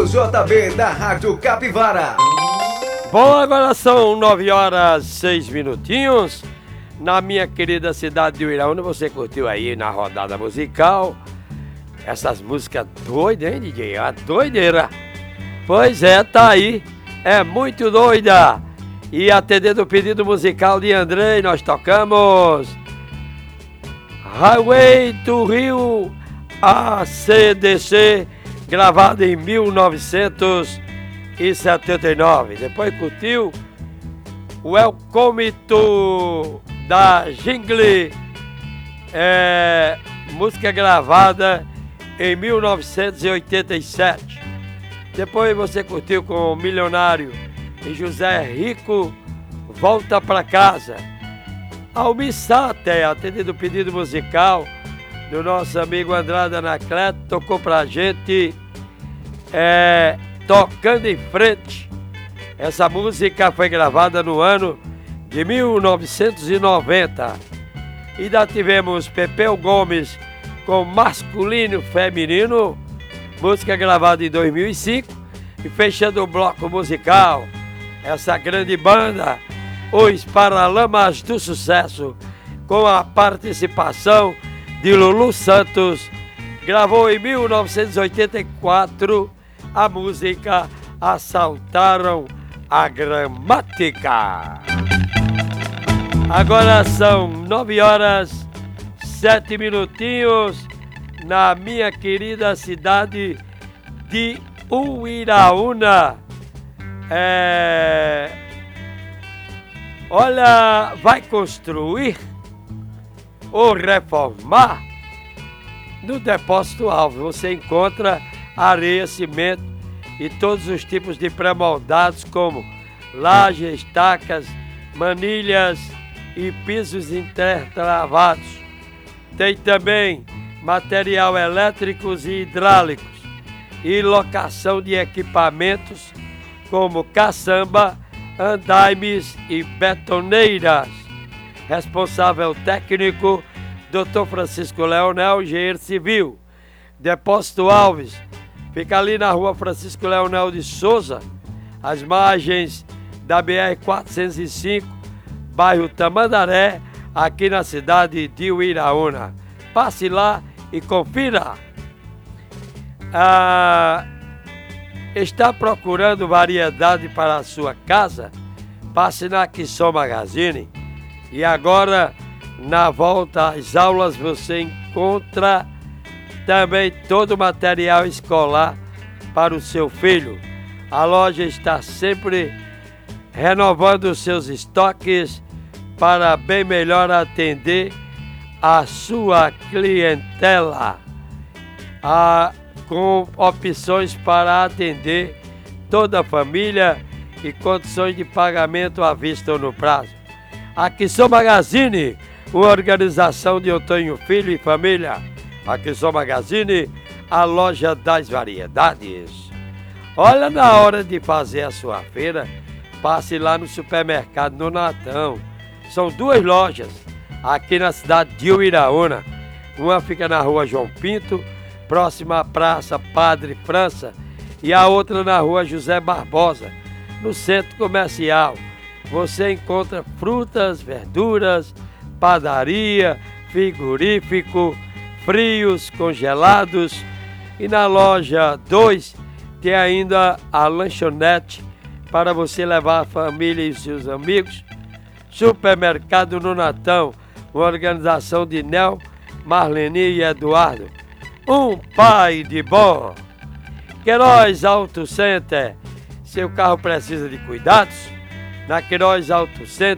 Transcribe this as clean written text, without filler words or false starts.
JB da Rádio Capivara. Bom, agora são 9h06. Na minha querida cidade de Uiraúna, você curtiu aí na rodada musical essas músicas doidas, hein, DJ? A doideira. Pois é, tá aí. É muito doida. E atendendo o pedido musical de Andrei, nós tocamos Highway to Rio AC/DC, gravado em 1979. Depois curtiu Welcome to da Jingle, música gravada em 1987. Depois você curtiu com o Milionário e José Rico, Volta Pra Casa. Almir Sater, atendendo o pedido musical do nosso amigo Andrade Anacleto, tocou pra gente Tocando em Frente. Essa música foi gravada no ano de 1990. E ainda tivemos Pepeu Gomes com Masculino e Feminino, música gravada em 2005. E fechando o bloco musical, essa grande banda, Os Paralamas do Sucesso, com a participação de Lulu Santos, gravou em 1984 a música Assaltaram a Gramática. Agora são 9h07 na minha querida cidade de Uiraúna. Olha, vai construir ou reformar? No Depósito Alves você encontra areia, cimento e todos os tipos de pré-moldados como lajes, estacas, manilhas e pisos intertravados. Tem também material elétricos e hidráulicos e locação de equipamentos como caçamba, andaimes e betoneiras. Responsável técnico, Dr. Francisco Leonel, engenheiro civil. Depósito Alves fica ali na rua Francisco Leonel de Souza, às margens da BR-405, bairro Tamandaré, aqui na cidade de Uiraúna. Passe lá e confira. Está procurando variedade para a sua casa? Passe na Quisson Magazine. E agora, na volta às aulas, você encontra também todo o material escolar para o seu filho. A loja está sempre renovando os seus estoques para bem melhor atender a sua clientela, com opções para atender toda a família e condições de pagamento à vista ou no prazo. A Quisson Magazine, uma organização de Antônio Filho e família. A Quisson Magazine, a loja das variedades. Olha, na hora de fazer a sua feira, passe lá no supermercado no Natão. São duas lojas aqui na cidade de Uiraúna. Uma fica na rua João Pinto, próxima à Praça Padre França, e a outra na rua José Barbosa, no centro comercial. Você encontra frutas, verduras, padaria, frigorífico, frios, congelados. E na loja 2 tem ainda a lanchonete para você levar a família e seus amigos. Supermercado no Natão, uma organização de Nel, Marleni e Eduardo. Um pai de bom. Queiroz Auto Center, seu carro precisa de cuidados? Na Queiroz Auto Center